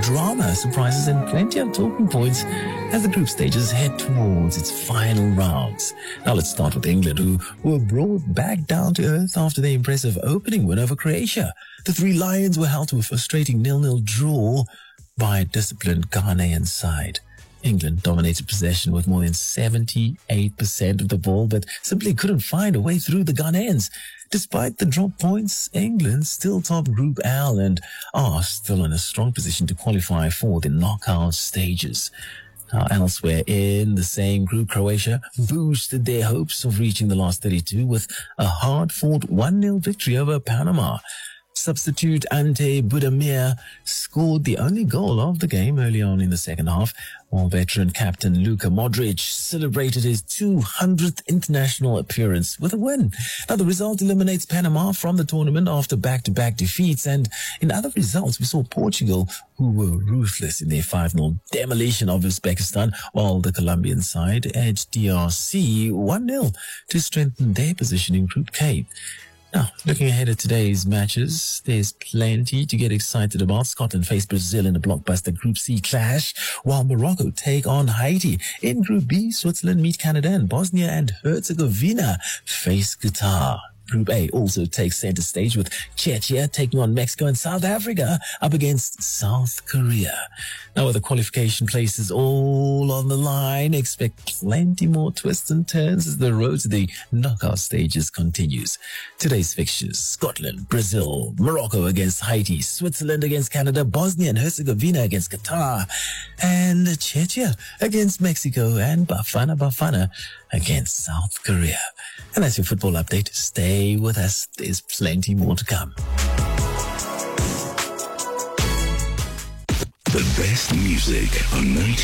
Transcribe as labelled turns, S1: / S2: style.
S1: drama, surprises, and plenty of talking points as the group stages head towards its final rounds. Now let's start with England, who were brought back down to earth after their impressive opening win over Croatia. The Three Lions were held to a frustrating 0-0 draw by a disciplined Ghanaian side. England dominated possession with more than 78% of the ball, but simply couldn't find a way through the Ghanaians. Despite the drop points, England still top Group L and are still in a strong position to qualify for the knockout stages. Elsewhere in the same group, Croatia boosted their hopes of reaching the last 32 with a hard-fought 1-0 victory over Panama. Substitute Ante Budimir scored the only goal of the game early on in the second half, while veteran captain Luka Modric celebrated his 200th international appearance with a win. Now, the result eliminates Panama from the tournament after back-to-back defeats, and in other results, we saw Portugal, who were ruthless in their 5-0 demolition of Uzbekistan, while the Colombian side edged DRC 1-0 to strengthen their position in Group K. Now, looking ahead at today's matches, there's plenty to get excited about. Scotland face Brazil in a blockbuster Group C clash, while Morocco take on Haiti. In Group B, Switzerland meet Canada, and Bosnia and Herzegovina face Qatar. Group A also takes center stage with Czechia taking on Mexico and South Africa up against South Korea. Now, with the qualification places all on the line, expect plenty more twists and turns as the road to the knockout stages continues. Today's fixtures: Scotland, Brazil, Morocco against Haiti, Switzerland against Canada, Bosnia and Herzegovina against Qatar, and Czechia against Mexico, and Bafana against South Korea. And that's your football update. Stay with us. There's plenty more to come.
S2: The best music on 90.